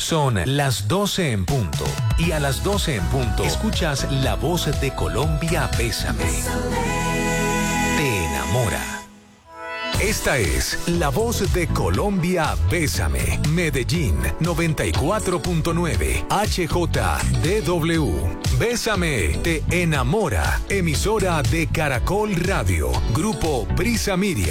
Son las 12 en punto. Y a las 12 en punto escuchas La Voz de Colombia, Bésame. Te enamora. Esta es La Voz de Colombia, Bésame. Medellín 94.9 HJDW. Bésame, te enamora. Emisora de Caracol Radio. Grupo Prisa Media.